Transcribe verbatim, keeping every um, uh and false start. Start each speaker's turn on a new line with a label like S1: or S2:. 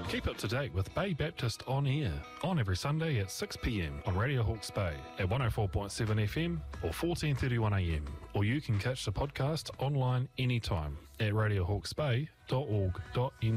S1: Keep up to date with Bay Baptist On Air, on every Sunday at six p m on Radio Hawke's Bay at one oh four point seven F M or fourteen thirty-one a m, or you can catch the podcast online anytime at radio hawke's bay dot org dot n z.